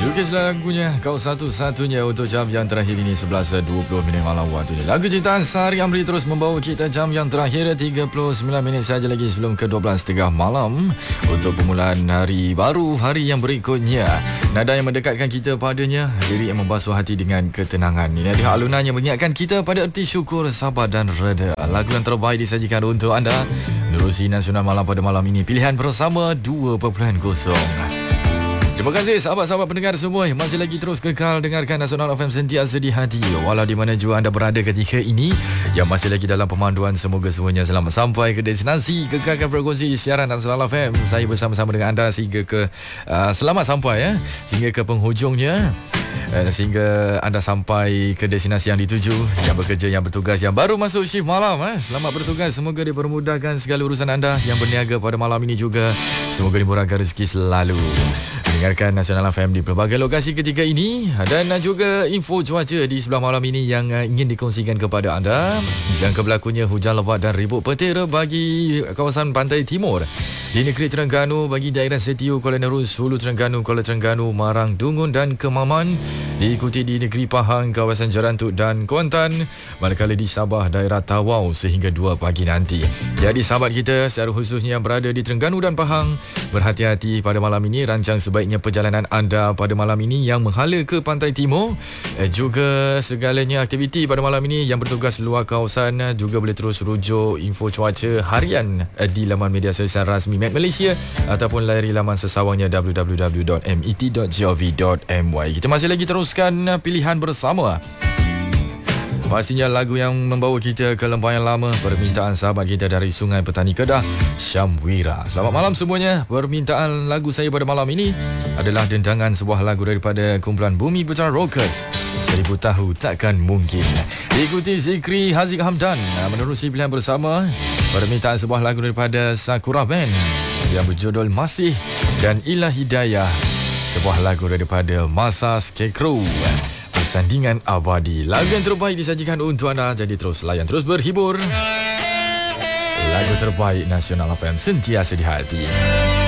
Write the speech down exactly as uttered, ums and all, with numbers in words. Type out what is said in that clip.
Lukis lagunya kau satu-satunya untuk jam yang terakhir ini sebelas dua puluh minit malam waktu ini. Lagu cintaan Sari Amri terus membawa kita jam yang terakhir tiga puluh sembilan minit saja lagi sebelum ke dua belas tiga puluh malam untuk permulaan hari baru, hari yang berikutnya. Nada yang mendekatkan kita padanya, lirik yang membasuh hati dengan ketenangan. Ini adalah alunan yang mengingatkan kita pada erti syukur, sabar dan reda. Lagu yang terbaik disajikan untuk anda menerusi Nasional Malam pada malam ini. Pilihan bersama dua perpuluhan kosong. Terima kasih sahabat-sahabat pendengar semua yang masih lagi terus kekal dengarkan Nasional F M sentiasa di hati. Walau di mana jua anda berada ketika ini, yang masih lagi dalam pemanduan, semoga semuanya selamat sampai ke destinasi. Kekalkan frekuensi siaran Nasional F M. Saya bersama-sama dengan anda sehingga ke uh, selamat sampai ya, sehingga ke penghujungnya. Uh, sehingga anda sampai ke destinasi yang dituju. Yang bekerja, yang bertugas, yang baru masuk shift malam, eh. Selamat bertugas. Semoga dipermudahkan segala urusan anda. Yang berniaga pada malam ini juga, semoga dimurahkan rezeki selalu. Dengarkan Nasional F M di pelbagai lokasi ketika ini. Dan juga info cuaca di sebelah malam ini yang ingin dikongsikan kepada anda. Jangka berlakunya hujan lebat dan ribut petir bagi kawasan pantai timur di negeri Terengganu, bagi daerah Setiu, Kuala Nerus, Hulu Terengganu, Kuala Terengganu, Marang, Dungun dan Kemaman. Diikuti di negeri Pahang, kawasan Jarantuk dan Kuantan. Manakala di Sabah, daerah Tawau sehingga dua pagi nanti. Jadi sahabat kita secara khususnya yang berada di Terengganu dan Pahang, berhati-hati pada malam ini. Rancang sebaiknya perjalanan anda pada malam ini yang menghala ke pantai timur. Eh, juga segalanya aktiviti pada malam ini yang bertugas luar kawasan juga boleh terus rujuk info cuaca harian eh, di laman media sosial rasmi Met Malaysia ataupun layari laman sesawangnya w w w dot m e t dot gov dot m y. Kita masih lagi teruskan pilihan bersama. Pastinya lagu yang membawa kita ke lembah yang lama, permintaan sahabat kita dari Sungai Petani Kedah, Syamwira. Selamat malam semuanya. Permintaan lagu saya pada malam ini adalah dendangan sebuah lagu daripada kumpulan Bumi Putra Rockers, Seribu Tahu Takkan Mungkin. Diikuti Zikri Haziq Hamdan menerusi pilihan bersama. Permintaan sebuah lagu daripada Sakura Band yang berjudul Masih, dan Ilah Hidayah, sebuah lagu daripada Masa Scarecrow, Persandingan Abadi. Lagu yang terbaik disajikan untuk anda, jadi terus layan, terus berhibur. Lagu terbaik Nasional F M sentiasa di hati.